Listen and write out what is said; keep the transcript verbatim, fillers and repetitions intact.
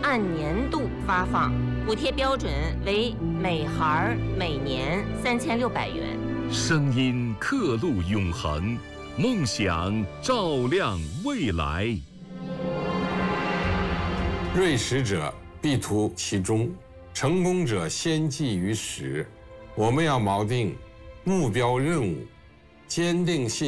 按年度发放，补贴标准为每孩每年三千六百元。 声音刻录永恒，梦想照亮未来。 锐识者必图其中，成功者先记于始。我们要锚定目标任务，坚定信